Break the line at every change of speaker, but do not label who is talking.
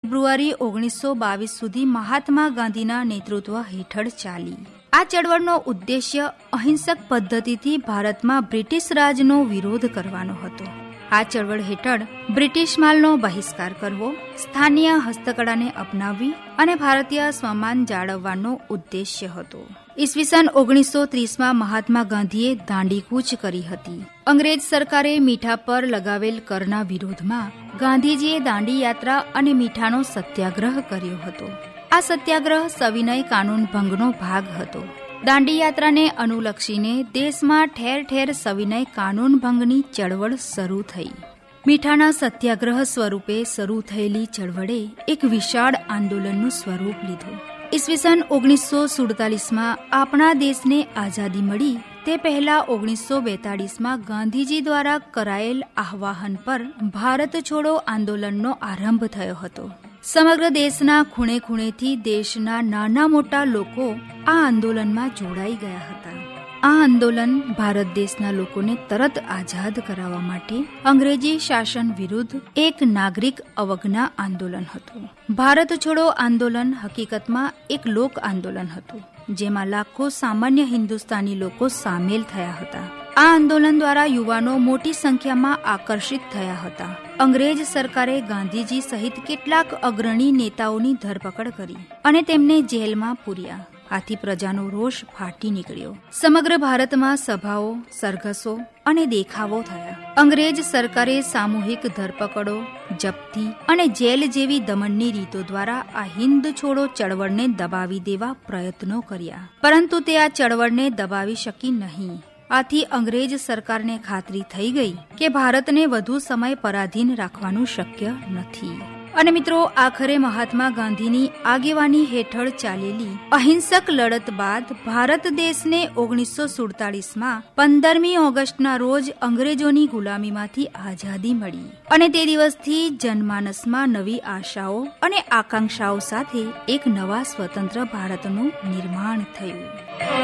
ફેબ્રુઆરી 1922 સુધી મહાત્મા ગાંધીના નેતૃત્વ હેઠળ ચાલી. આ ચળવળનો ઉદ્દેશ્ય અહિંસક પદ્ધતિથી ભારતમાં બ્રિટિશ રાજનો વિરોધ કરવાનો હતો. આ ચળવળ હેઠળ બ્રિટિશ માલનો બહિષ્કાર કરવો, સ્થાનીય હસ્તકળાને અપનાવવી અને ભારતીય સ્વમાન જાળવવાનો ઉદ્દેશ્ય હતો. ઈસવીસન 1930માં મહાત્મા ગાંધીએ દાંડી કૂચ કરી હતી. અંગ્રેજ સરકારે મીઠા પર લગાવેલ કરના વિરોધમાં ગાંધીજીએ દાંડી યાત્રા અને મીઠાનો સત્યાગ્રહ કર્યો હતો. આ સત્યાગ્રહ સવિનય કાનૂન ભંગનો ભાગ હતો. દાંડી યાત્રાને અનુલક્ષીને દેશમાં ઠેર ઠેર સવિનય કાનૂન ભંગની ચળવળ શરૂ થઈ. મીઠાના સત્યાગ્રહ સ્વરૂપે શરૂ થયેલી ચળવળે એક વિશાળ આંદોલનનું સ્વરૂપ લીધું. ઈસવીસન 1947માં આપણા દેશને આઝાદી મળી તે પહેલા 1942માં ગાંધીજી દ્વારા કરાયેલ આહ્વાન પર ભારત છોડો આંદોલનનો આરંભ થયો હતો. સમગ્ર દેશના ખૂણે ખૂણેથી દેશના નાના મોટા લોકો આ આંદોલનમાં જોડાઈ ગયા હતા. આ આંદોલન ભારત દેશના લોકોને તરત આઝાદ કરાવવા માટે અંગ્રેજી શાસન વિરુદ્ધ એક નાગરિક અવજ્ઞા આંદોલન હતું. ભારત છોડો આંદોલન હકીકતમાં એક લોક આંદોલન હતું, જેમાં લાખો સામાન્ય હિન્દુસ્તાની લોકો સામેલ થયા હતા. આ આંદોલન દ્વારા યુવાનો મોટી સંખ્યામાં આકર્ષિત થયા હતા. અંગ્રેજ સરકારે ગાંધીજી સહિત કેટલાક અગ્રણી નેતાઓની ધરપકડ કરી અને તેમને જેલમાં પૂર્યા. આથી પ્રજાનો રોષ ફાટી નીકળ્યો. સમગ્ર ભારતમાં સભાઓ, સરઘસો અને દેખાવો થયા. અંગ્રેજ સરકારે સામૂહિક ધરપકડો, જપ્તી અને જેલ જેવી દમનની રીતો દ્વારા આ હિંદ છોડો ચળવળને દબાવી દેવા પ્રયત્નો કર્યા, પરંતુ તે આ ચળવળને દબાવી શકી નહીં. આથી અંગ્રેજ સરકારને ખાતરી થઈ ગઈ કે ભારતને વધુ સમય પરાધીન રાખવાનું શક્ય નથી. અને મિત્રો, આખરે મહાત્મા ગાંધીની આગેવાની હેઠળ ચાલેલી અહિંસક લડત બાદ ભારત દેશને 1947માં 15મી ઓગસ્ટના રોજ અંગ્રેજોની ગુલામીમાંથી આઝાદી મળી. અને તે દિવસથી જનમાનસમાં નવી આશાઓ અને આકાંક્ષાઓ સાથે એક નવા સ્વતંત્ર ભારતનું નિર્માણ થયું.